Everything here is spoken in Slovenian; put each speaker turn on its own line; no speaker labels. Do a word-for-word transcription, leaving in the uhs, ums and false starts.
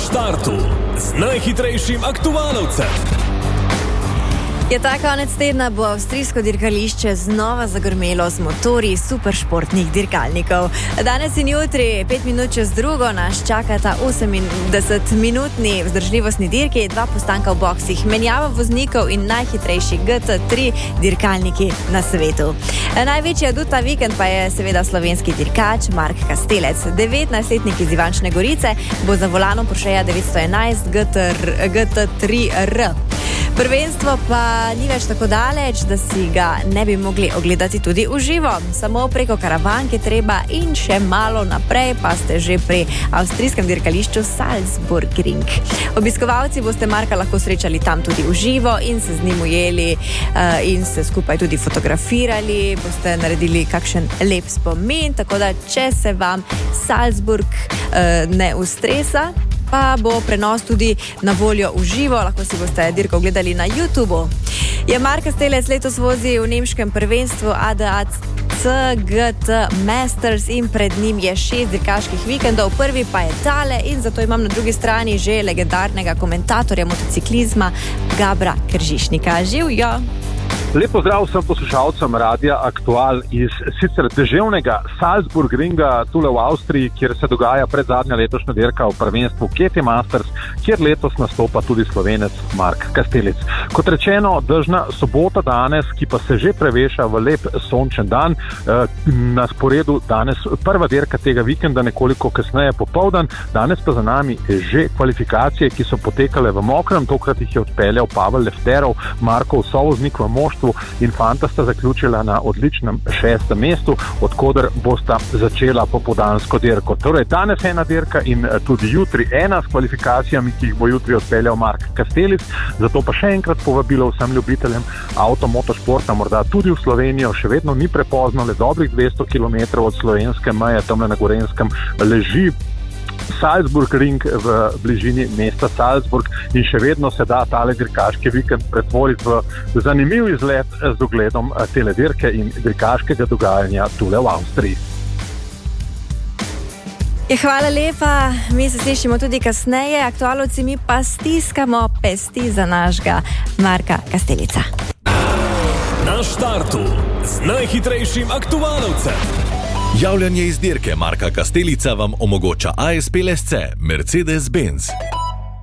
štartu z najhitrejšim aktualcem.
Je ta konec tedna bo avstrijsko dirkališče znova zagrmelo z motorji superšportnih dirkalnikov. Danes in jutri, pet minut čez drugo, nas čakata osemdesetminutni vzdržljivostni dirki, dva postanka v boksih, menjava voznikov in najhitrejši G T tri dirkalniki na svetu. Največji adut ta vikend pa je seveda slovenski dirkač Mark Kastelec. devetnajstletnik iz Ivančne Gorice bo za volanom Porscheja devetsto enajst G T tri R. Prvenstvo pa ni več tako daleč, da si ga ne bi mogli ogledati tudi v živo. Samo preko Karavanke treba in še malo naprej, pa ste že pri avstrijskem dirkališču Salzburgring. Obiskovalci boste Marka lahko srečali tam tudi v živo in se z njim ujeli uh, in se skupaj tudi fotografirali. Boste naredili kakšen lep spomin, tako da če se vam Salzburg uh, ne ustresa, pa bo prenos tudi na voljo v živo, lahko si boste dirko ogledali na YouTubeu. Je Mark Kastelec letos vozi v nemškem prvenstvu A D A C G T Masters in pred njim je šest dirkaških vikendov, prvi pa je tale in zato imam na drugi strani že legendarnega komentatorja motociklizma Gabra Kržišnika. Živjo!
Lep pozdrav vsem poslušalcem Radia Aktual iz sicer deževnega Salzburgringa tule v Avstriji, kjer se dogaja predzadnja letošnja dirka v prvenstvu G T Masters, kjer letos nastopa tudi Slovenec Mark Kastelec. Kot rečeno, dežna sobota danes, ki pa se že preveša v lep sončen dan. Na sporedu danes prva dirka tega vikenda, nekoliko kasneje popoldan, danes pa za nami že kvalifikacije, ki so potekale v mokrem, tokrat jih je odpeljal Pavel Lefterov, Markov sovoznik v moštvu, in fanta sta zaključila na odličnem šestem mestu, odkoder bosta začela popoldansko dirko. Torej, danes ena dirka in tudi jutri ena s kvalifikacijami, ki jih bo jutri odpeljal Mark Kastelec. Zato pa še enkrat povabilo vsem ljubiteljem avtomotošporta, morda tudi v Slovenijo, še vedno ni prepozno, le dobrih dvesto kilometrov od slovenske meje, tamle na Gorenjskem leži Salzburgring v bližini mesta Salzburg in še vedno se da tale dirkaški vikend pretvoriti v zanimiv izlet z ogledom tele dirke in dirkaškega dogajanja tule v Avstriji.
Je, hvala lepa, mi se slišimo tudi kasneje, aktualovci mi pa stiskamo pesti za našega Marka Kastelica.
Na štartu z najhitrejšim aktualovcem.
Javljanje iz dirke Marka Kastelica vam omogoča A S P L S C Mercedes-Benz.